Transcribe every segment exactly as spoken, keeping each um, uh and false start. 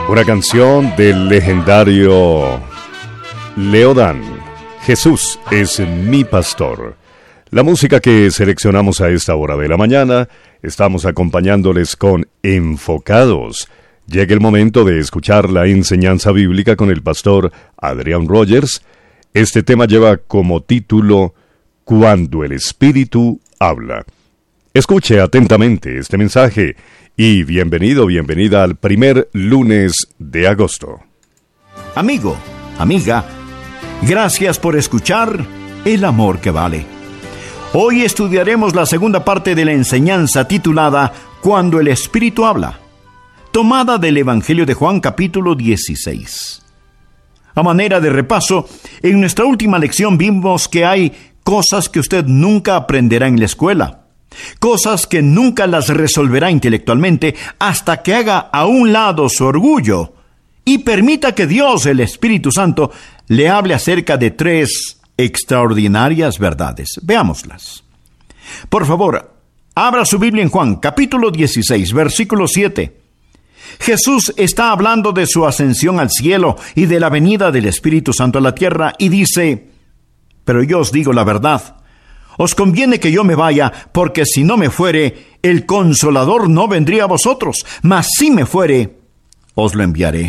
Una canción del legendario Leodán. Jesús es mi pastor. La música que seleccionamos a esta hora de la mañana, estamos acompañándoles con Enfocados. Llega el momento de escuchar la enseñanza bíblica con el pastor Adrián Rogers. Este tema lleva como título Cuando el Espíritu habla. Escuche atentamente este mensaje y bienvenido, bienvenida al primer lunes de agosto. Amigo, amiga, gracias por escuchar El Amor que Vale. Hoy estudiaremos la segunda parte de la enseñanza titulada Cuando el Espíritu habla, tomada del Evangelio de Juan capítulo dieciséis. A manera de repaso, en nuestra última lección vimos que hay cosas que usted nunca aprenderá en la escuela, cosas que nunca las resolverá intelectualmente hasta que haga a un lado su orgullo y permita que Dios, el Espíritu Santo, le hable acerca de tres extraordinarias verdades. Veámoslas. Por favor, abra su Biblia en Juan, capítulo dieciséis, versículo siete. Jesús está hablando de su ascensión al cielo y de la venida del Espíritu Santo a la tierra y dice: pero yo os digo la verdad, os conviene que yo me vaya, porque si no me fuere, el Consolador no vendría a vosotros, mas si me fuere, os lo enviaré.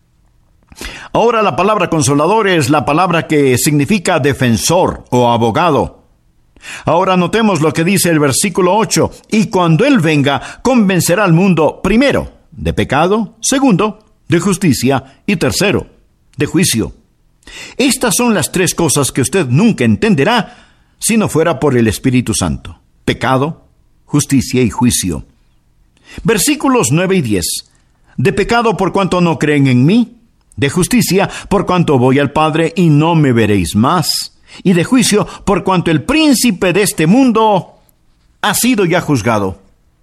Ahora la palabra consolador es la palabra que significa defensor o abogado. Ahora notemos lo que dice el versículo ocho. Y cuando Él venga, convencerá al mundo, primero, de pecado, segundo, de justicia y tercero, de juicio. Estas son las tres cosas que usted nunca entenderá si no fuera por el Espíritu Santo: pecado, justicia y juicio. Versículos nueve y diez. De pecado por cuanto no creen en mí, de justicia por cuanto voy al Padre y no me veréis más, y de juicio por cuanto el príncipe de este mundo ha sido ya juzgado.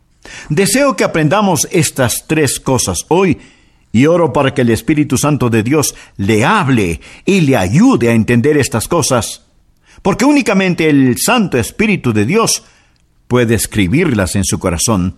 Deseo que aprendamos estas tres cosas hoy y oro para que el Espíritu Santo de Dios le hable y le ayude a entender estas cosas, porque únicamente el Santo Espíritu de Dios puede escribirlas en su corazón.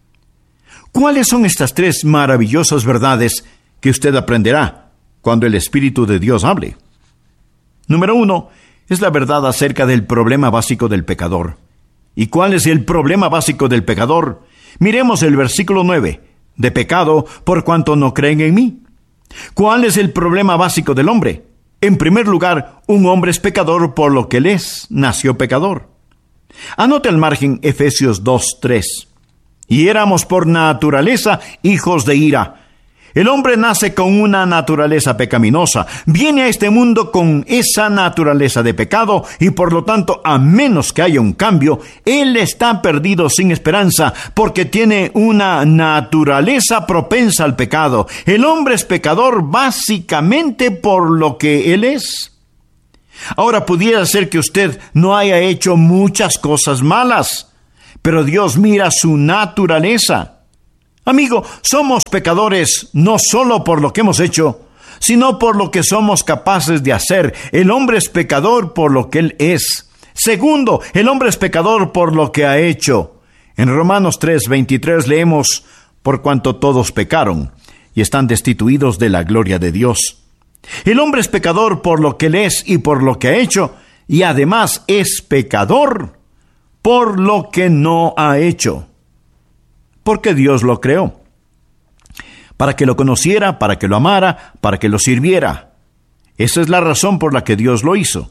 ¿Cuáles son estas tres maravillosas verdades que usted aprenderá cuando el Espíritu de Dios hable? Número uno, es la verdad acerca del problema básico del pecador. ¿Y cuál es el problema básico del pecador? Miremos el versículo nueve. De pecado por cuanto no creen en mí. ¿Cuál es el problema básico del hombre? En primer lugar, un hombre es pecador por lo que él es, nació pecador. Anote al margen Efesios dos tres. Y éramos por naturaleza hijos de ira. El hombre nace con una naturaleza pecaminosa, viene a este mundo con esa naturaleza de pecado y por lo tanto, a menos que haya un cambio, él está perdido sin esperanza porque tiene una naturaleza propensa al pecado. El hombre es pecador básicamente por lo que él es. Ahora pudiera ser que usted no haya hecho muchas cosas malas, pero Dios mira su naturaleza. Amigo, somos pecadores no solo por lo que hemos hecho, sino por lo que somos capaces de hacer. El hombre es pecador por lo que él es. Segundo, el hombre es pecador por lo que ha hecho. En Romanos tres veintitrés leemos: por cuanto todos pecaron y están destituidos de la gloria de Dios. El hombre es pecador por lo que él es y por lo que ha hecho, y además es pecador por lo que no ha hecho. Porque Dios lo creó, para que lo conociera, para que lo amara, para que lo sirviera. Esa es la razón por la que Dios lo hizo.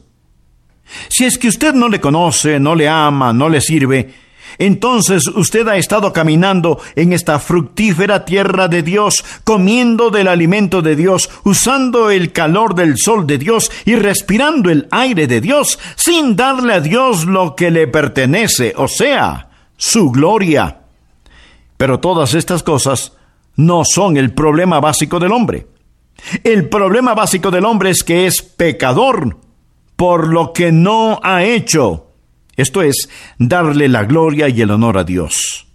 Si es que usted no le conoce, no le ama, no le sirve, entonces usted ha estado caminando en esta fructífera tierra de Dios, comiendo del alimento de Dios, usando el calor del sol de Dios y respirando el aire de Dios, sin darle a Dios lo que le pertenece, o sea, su gloria. Pero todas estas cosas no son el problema básico del hombre. El problema básico del hombre es que es pecador por lo que no ha hecho. Esto es, darle la gloria y el honor a Dios.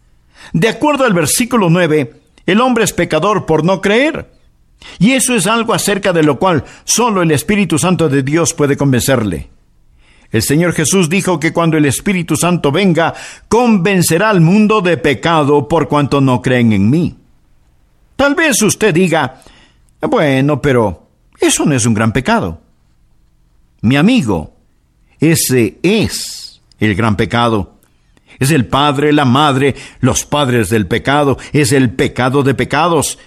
De acuerdo al versículo nueve, el hombre es pecador por no creer. Y eso es algo acerca de lo cual solo el Espíritu Santo de Dios puede convencerle. El Señor Jesús dijo que cuando el Espíritu Santo venga, convencerá al mundo de pecado por cuanto no creen en mí. Tal vez usted diga, bueno, pero eso no es un gran pecado. Mi amigo, ese es el gran pecado. Es el padre, la madre, los padres del pecado. Es el pecado de pecados.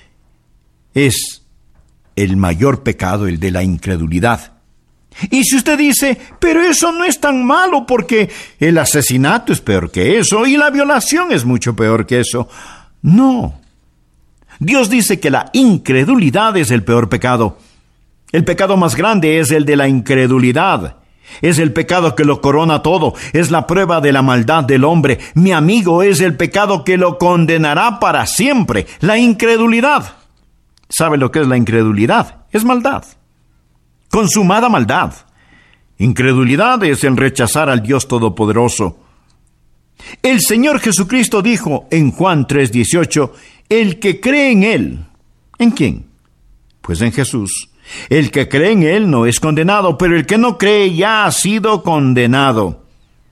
Es el mayor pecado, el de la incredulidad. Y si usted dice, pero eso no es tan malo porque el asesinato es peor que eso y la violación es mucho peor que eso. No. Dios dice que la incredulidad es el peor pecado. El pecado más grande es el de la incredulidad. Es el pecado que lo corona todo. Es la prueba de la maldad del hombre. Mi amigo, es el pecado que lo condenará para siempre. La incredulidad. ¿Sabe lo que es la incredulidad? Es maldad. Consumada maldad. Incredulidad es el rechazar al Dios Todopoderoso. El Señor Jesucristo dijo en Juan tres dieciocho, el que cree en Él. ¿En quién? Pues en Jesús. El que cree en Él no es condenado, pero el que no cree ya ha sido condenado.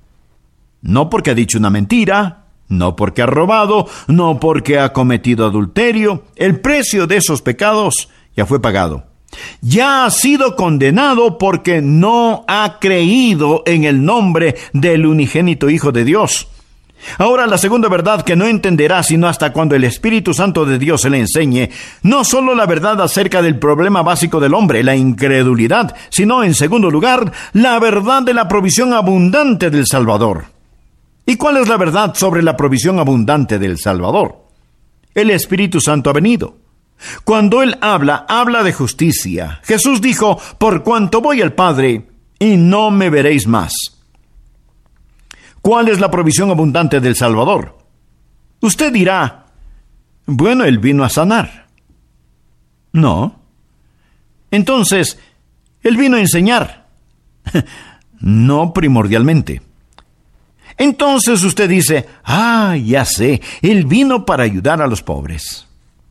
No porque ha dicho una mentira, no porque ha robado, no porque ha cometido adulterio. El precio de esos pecados ya fue pagado. Ya ha sido condenado porque no ha creído en el nombre del unigénito Hijo de Dios. Ahora, la segunda verdad que no entenderá sino hasta cuando el Espíritu Santo de Dios se le enseñe, no solo la verdad acerca del problema básico del hombre, la incredulidad, sino, en segundo lugar, la verdad de la provisión abundante del Salvador. ¿Y cuál es la verdad sobre la provisión abundante del Salvador? El Espíritu Santo ha venido. Cuando Él habla, habla de justicia. Jesús dijo, por cuanto voy al Padre, y no me veréis más. ¿Cuál es la provisión abundante del Salvador? Usted dirá, bueno, Él vino a sanar. No. Entonces, Él vino a enseñar. No primordialmente. Entonces usted dice, ah, ya sé, Él vino para ayudar a los pobres.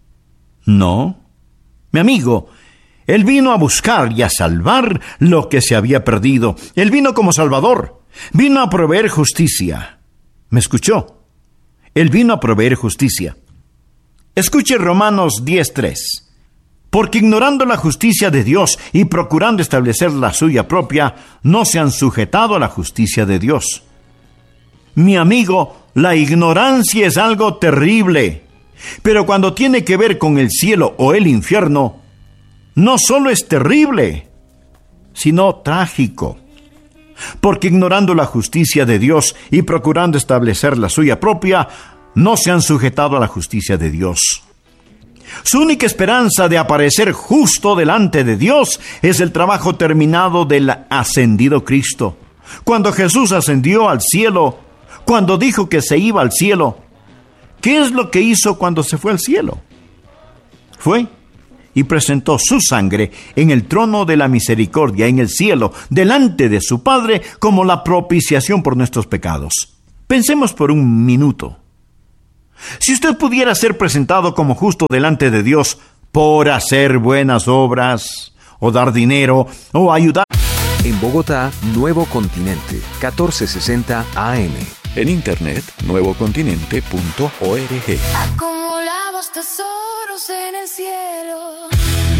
No. Mi amigo, Él vino a buscar y a salvar lo que se había perdido. Él vino como Salvador. Vino a proveer justicia. ¿Me escuchó? Él vino a proveer justicia. Escuche Romanos diez tres. Porque ignorando la justicia de Dios y procurando establecer la suya propia, no se han sujetado a la justicia de Dios. Mi amigo, la ignorancia es algo terrible. Pero cuando tiene que ver con el cielo o el infierno, no solo es terrible, sino trágico. Porque ignorando la justicia de Dios y procurando establecer la suya propia, no se han sujetado a la justicia de Dios. Su única esperanza de aparecer justo delante de Dios es el trabajo terminado del ascendido Cristo. Cuando Jesús ascendió al cielo, cuando dijo que se iba al cielo, ¿qué es lo que hizo cuando se fue al cielo? Fue y presentó su sangre en el trono de la misericordia en el cielo, delante de su Padre, como la propiciación por nuestros pecados. Pensemos por un minuto. Si usted pudiera ser presentado como justo delante de Dios por hacer buenas obras, o dar dinero, o ayudar. En Bogotá, Nuevo Continente, catorce sesenta A M. En internet, nuevo continente punto org. Acumulamos tesoros en el cielo.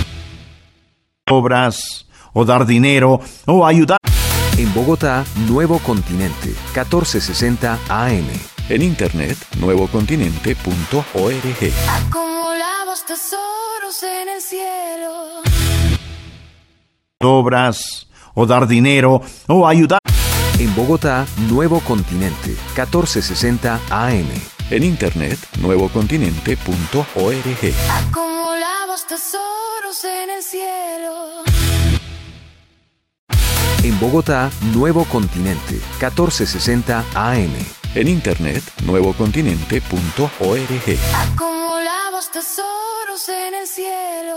Obras, o dar dinero, o ayudar. En Bogotá, Nuevo Continente, catorce sesenta A M. En internet, nuevo continente punto org. Acumulamos tesoros en el cielo. Obras, o dar dinero, o ayudar. En Bogotá, Nuevo Continente, catorce sesenta A M. En internet, nuevo continente punto org. Acumulamos tesoros en el cielo. En Bogotá, Nuevo Continente, catorce sesenta A M. En internet, nuevo continente punto org. Acumulamos tesoros en el cielo.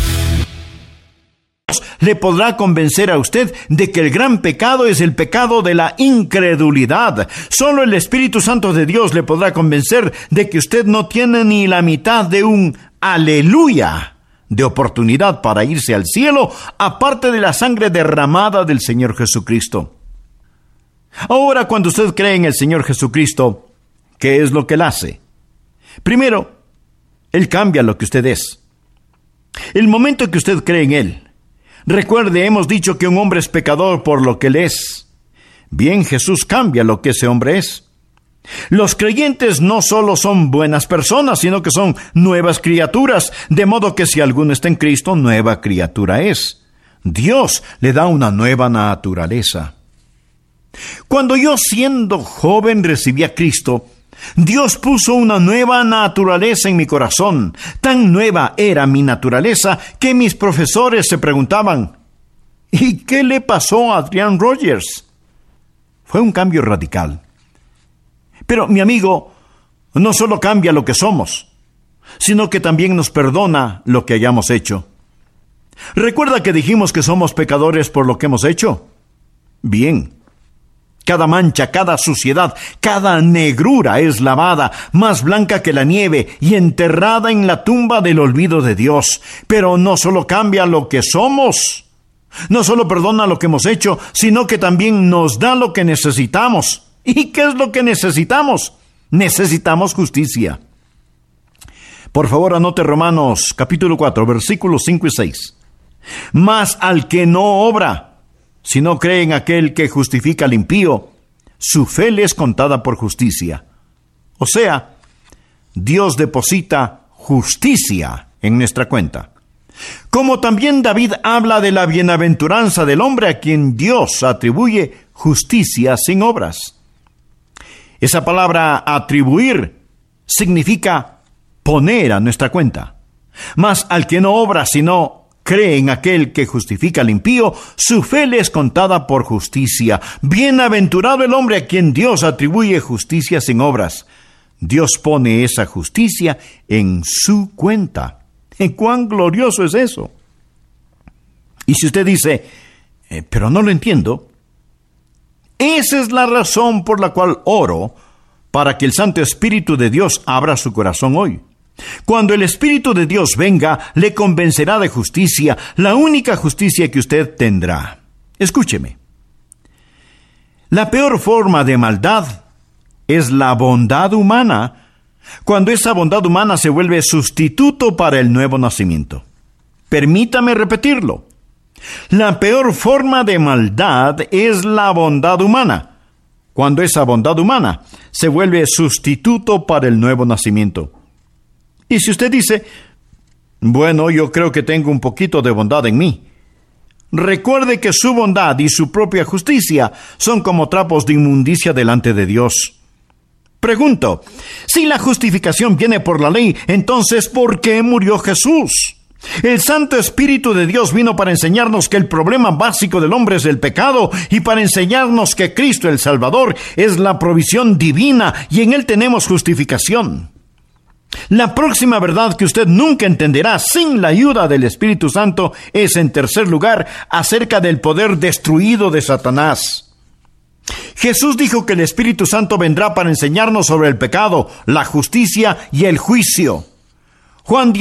Le podrá convencer a usted de que el gran pecado es el pecado de la incredulidad. Solo el Espíritu Santo de Dios le podrá convencer de que usted no tiene ni la mitad de un aleluya de oportunidad para irse al cielo, aparte de la sangre derramada del Señor Jesucristo. Ahora, cuando usted cree en el Señor Jesucristo, ¿qué es lo que Él hace? Primero, Él cambia lo que usted es. El momento que usted cree en Él, recuerde, hemos dicho que un hombre es pecador por lo que Él es. Bien, Jesús cambia lo que ese hombre es. Los creyentes no solo son buenas personas, sino que son nuevas criaturas, de modo que si alguno está en Cristo, nueva criatura es. Dios le da una nueva naturaleza. Cuando yo, siendo joven, recibí a Cristo, Dios puso una nueva naturaleza en mi corazón. Tan nueva era mi naturaleza que mis profesores se preguntaban, ¿y qué le pasó a Adrian Rogers? Fue un cambio radical. Pero, mi amigo, no solo cambia lo que somos, sino que también nos perdona lo que hayamos hecho. ¿Recuerda que dijimos que somos pecadores por lo que hemos hecho? Bien. Cada mancha, cada suciedad, cada negrura es lavada, más blanca que la nieve, y enterrada en la tumba del olvido de Dios. Pero no solo cambia lo que somos, no solo perdona lo que hemos hecho, sino que también nos da lo que necesitamos. ¿Y qué es lo que necesitamos? Necesitamos justicia. Por favor, anote Romanos capítulo cuatro, versículos cinco y seis. Mas al que no obra, si no cree en aquel que justifica al impío, su fe le es contada por justicia. O sea, Dios deposita justicia en nuestra cuenta. Como también David habla de la bienaventuranza del hombre a quien Dios atribuye justicia sin obras. Esa palabra atribuir significa poner a nuestra cuenta. Mas al que no obra, sino cree en aquel que justifica al impío, su fe le es contada por justicia. Bienaventurado el hombre a quien Dios atribuye justicia sin obras. Dios pone esa justicia en su cuenta. ¿Y cuán glorioso es eso? Y si usted dice, eh, pero no lo entiendo, esa es la razón por la cual oro para que el Santo Espíritu de Dios abra su corazón hoy. Cuando el Espíritu de Dios venga, le convencerá de justicia, la única justicia que usted tendrá. Escúcheme. La peor forma de maldad es la bondad humana, cuando esa bondad humana se vuelve sustituto para el nuevo nacimiento. Permítame repetirlo. La peor forma de maldad es la bondad humana, cuando esa bondad humana se vuelve sustituto para el nuevo nacimiento. Y si usted dice, bueno, yo creo que tengo un poquito de bondad en mí, recuerde que su bondad y su propia justicia son como trapos de inmundicia delante de Dios. Pregunto, si la justificación viene por la ley, entonces ¿por qué murió Jesús? El Santo Espíritu de Dios vino para enseñarnos que el problema básico del hombre es el pecado y para enseñarnos que Cristo el Salvador es la provisión divina y en Él tenemos justificación. La próxima verdad que usted nunca entenderá sin la ayuda del Espíritu Santo es, en tercer lugar, acerca del poder destruido de Satanás. Jesús dijo que el Espíritu Santo vendrá para enseñarnos sobre el pecado, la justicia y el juicio. Juan